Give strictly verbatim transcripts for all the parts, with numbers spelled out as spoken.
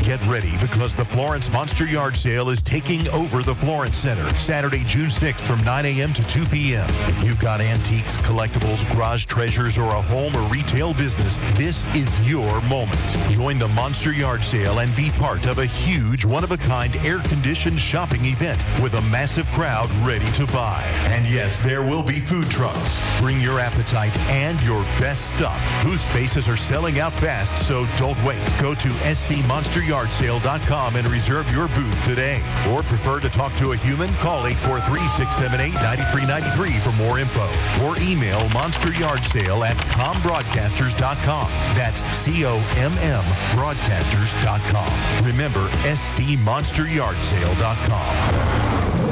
Get ready because the Florence Monster Yard Sale is taking over the Florence Center Saturday, June sixth from nine a.m. to two p.m. If you've got antiques, collectibles, garage treasures, or a home or retail business, this is your moment. Join the Monster Yard Sale and be part of a huge, one-of-a-kind, air-conditioned shopping event with a massive crowd ready to buy. And yes, there will be food trucks. Bring your appetite and your best stuff. Booth spaces are selling out fast, so don't wait. Go to S C monster yard sale dot com and reserve your booth today. Or prefer to talk to a human? Call eight four three, six seven eight, nine three nine three for more info. Or email monsteryardsale at com broadcasters dot com. That's C O M M broadcasters dot com. Remember, S C monster yard sale dot com.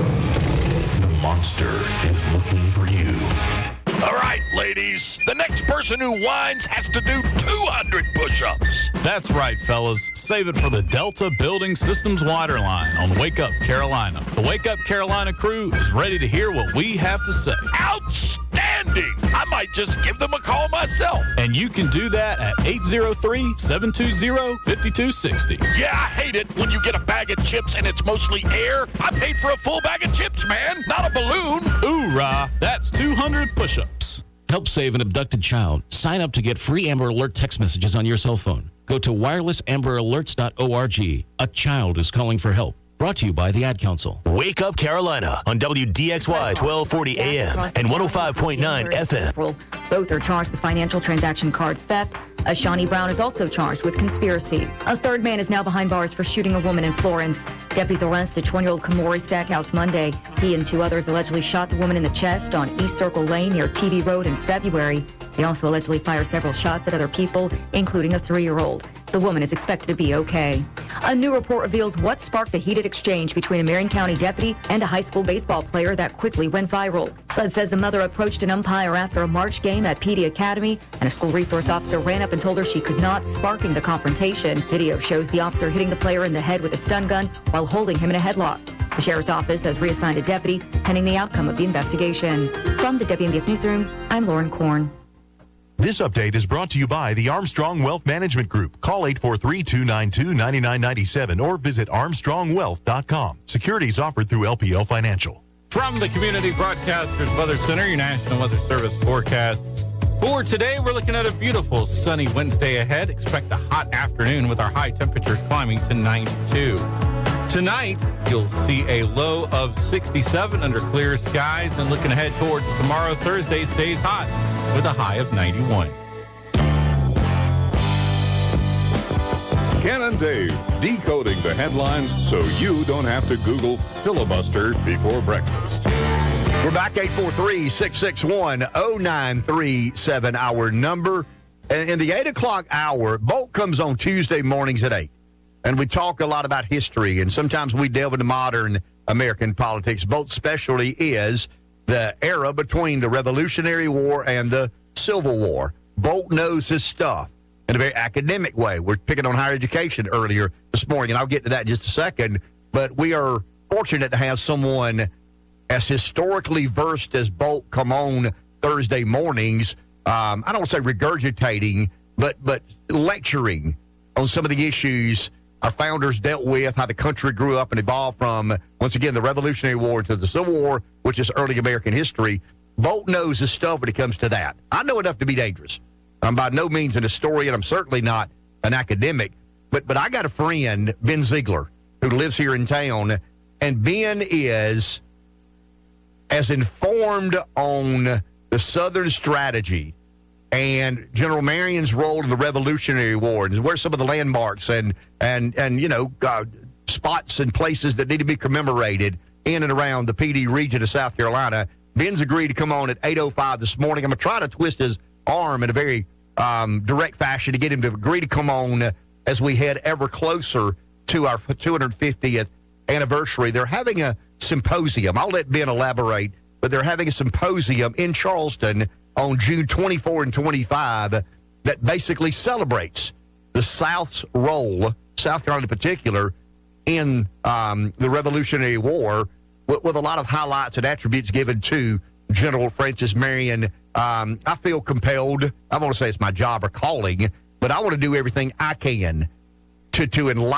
The monster is looking for you. All right, ladies. The next person who whines has to do two hundred push-ups. That's right, fellas. Save it for the Delta Building Systems Water Line on Wake Up Carolina. The Wake Up Carolina crew is ready to hear what we have to say. Outstanding! I might just give them a call myself. And you can do that at eight oh three, seven two zero, five two six oh. Yeah, I hate it when you get a bag of chips and it's mostly air. I paid for a full bag of chips, man, not a balloon. Hoorah! That's two hundred push-ups. Help save an abducted child. Sign up to get free Amber Alert text messages on your cell phone. Go to wireless amber alerts dot org. A child is calling for help. Brought to you by the Ad Council. Wake Up Carolina on W D X Y twelve forty A M and one oh five point nine F M. Both are charged with financial transaction card theft. Ashani Brown is also charged with conspiracy. A third man is now behind bars for shooting a woman in Florence. Deputies arrested twenty-year-old Kamori Stackhouse Monday. He and two others allegedly shot the woman in the chest on East Circle Lane near T V Road in February. They also allegedly fired several shots at other people, including a three-year-old. The woman is expected to be okay. A new report reveals what sparked a heated exchange between a Marion County deputy and a high school baseball player that quickly went viral. S U D says the mother approached an umpire after a March game at P D Academy, and a school resource officer ran up and told her she could not, sparking the confrontation. Video shows the officer hitting the player in the head with a stun gun while holding him in a headlock. The sheriff's office has reassigned a deputy pending the outcome of the investigation. From the W M B F Newsroom, I'm Lauren Korn. This update is brought to you by the Armstrong Wealth Management Group. Call eight four three, two nine two, nine nine nine seven or visit armstrong wealth dot com. Securities offered through L P L Financial. From the Community Broadcasters Weather Center, your National Weather Service forecast. For today, we're looking at a beautiful sunny Wednesday ahead. Expect a hot afternoon with our high temperatures climbing to ninety-two. Tonight, you'll see a low of sixty-seven under clear skies, and looking ahead towards tomorrow, Thursday stays hot with a high of ninety-one. Ken and Dave, decoding the headlines so you don't have to Google filibuster before breakfast. We're back, eight four three, six six one, oh nine three seven, our number. And in the eight o'clock hour, Bolt comes on Tuesday mornings at eight. And we talk a lot about history, and sometimes we delve into modern American politics. Bolt's specialty is the era between the Revolutionary War and the Civil War. Bolt knows his stuff in a very academic way. We're picking on higher education earlier this morning, and I'll get to that in just a second. But we are fortunate to have someone as historically versed as Bolt come on Thursday mornings. Um, I don't want to say regurgitating, but but lecturing on some of the issues our founders dealt with, how the country grew up and evolved from, once again, the Revolutionary War to the Civil War, which is early American history. Bolt knows his stuff when it comes to that. I know enough to be dangerous. I'm by no means an historian. I'm certainly not an academic. But but I got a friend, Ben Ziegler, who lives here in town, and Ben is as informed on the Southern strategy and General Marion's role in the Revolutionary War, and where some of the landmarks and, and, and you know, uh, spots and places that need to be commemorated in and around the P D region of South Carolina. Ben's agreed to come on at eight oh five this morning. I'm going to try to twist his arm in a very um, direct fashion to get him to agree to come on as we head ever closer to our two hundred fiftieth anniversary. They're having a symposium. I'll let Ben elaborate, but they're having a symposium in Charleston on June twenty-fourth and twenty-fifth that basically celebrates the South's role, South Carolina in particular, in um, the Revolutionary War, with, with a lot of highlights and attributes given to General Francis Marion. Um, I feel compelled, I want to say it's my job or calling, but I want to do everything I can to, to enlighten